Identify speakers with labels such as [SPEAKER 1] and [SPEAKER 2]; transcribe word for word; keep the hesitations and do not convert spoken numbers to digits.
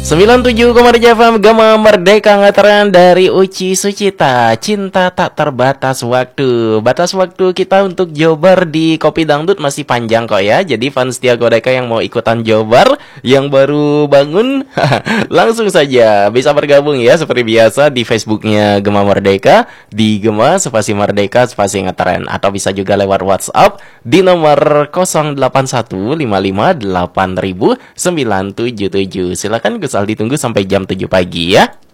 [SPEAKER 1] sembilan puluh tujuh koma tiga F M Gema Merdeka ngetren dari Uci Sucita. Cinta tak terbatas waktu. Batas waktu kita untuk jobar di Kopi Dangdut masih panjang kok ya. Jadi fans Tia Godeka yang mau ikutan jobar, yang baru bangun, langsung saja bisa bergabung ya seperti biasa di Facebooknya Gema Merdeka, di Gema spasi Merdeka spasi ngetren, atau bisa juga lewat WhatsApp di nomor nol delapan satu lima lima delapan nol nol sembilan tujuh tujuh. Silakan Gus Aldi tunggu sampai jam tujuh pagi ya.